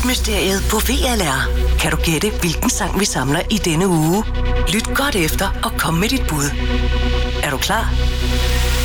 Musikmysteriet på VLR. Kan du gætte, hvilken sang vi samler i denne uge? Lyt godt efter og kom med dit bud. Er du klar?